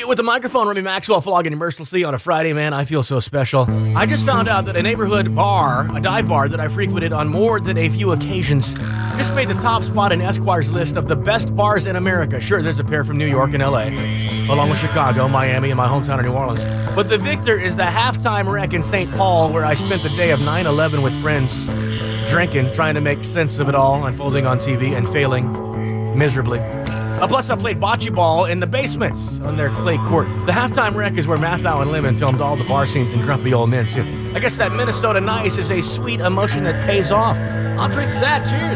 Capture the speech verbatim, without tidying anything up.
With the microphone, Remy Maxwell flogging you mercilessly on a Friday, man. I feel so special. I just found out that a neighborhood bar, a dive bar that I frequented on more than a few occasions, just made the top spot in Esquire's list of the best bars in America. Sure, there's a pair from New York and L A, along with Chicago, Miami, and my hometown of New Orleans. But the Victor is the halftime wreck in Saint Paul, where I spent the day of nine eleven with friends, drinking, trying to make sense of it all, unfolding on T V, and failing miserably. Uh, plus, I played bocce ball in the basements on their clay court. The halftime wreck is where Mathau and Lemon filmed all the bar scenes in Grumpy Old Men. So I guess that Minnesota nice is a sweet emotion that pays off. I'll drink to that. Cheers.